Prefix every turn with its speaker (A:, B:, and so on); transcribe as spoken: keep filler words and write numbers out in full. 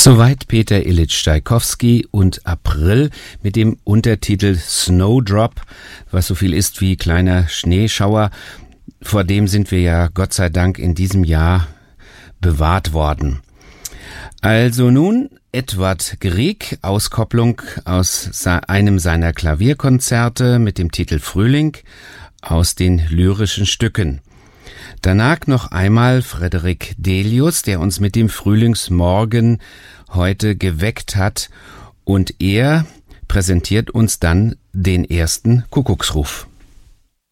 A: Soweit Peter Ilyich Tschaikowski und April mit dem Untertitel Snowdrop, was so viel ist wie kleiner Schneeschauer. Vor dem sind wir ja Gott sei Dank in diesem Jahr bewahrt worden. Also nun Edvard Grieg, Auskopplung aus einem seiner Klavierkonzerte mit dem Titel Frühling aus den lyrischen Stücken. Danach noch einmal Frederic Delius, der uns mit dem Frühlingsmorgen heute geweckt hat, und er präsentiert uns dann den ersten Kuckucksruf.